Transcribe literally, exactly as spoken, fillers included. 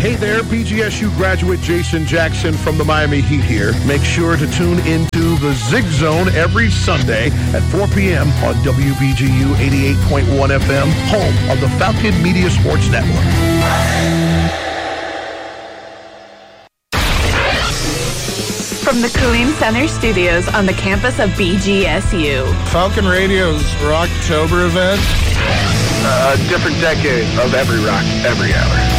Hey there, B G S U graduate Jason Jackson from the Miami Heat here. Make sure to tune into the Zig Zone every Sunday at four p.m. on W B G U eighty-eight point one F M, home of the Falcon Media Sports Network. From the Killeen Center studios on the campus of B G S U. Falcon Radio's Rocktober event. A uh, different decade of every rock, every hour.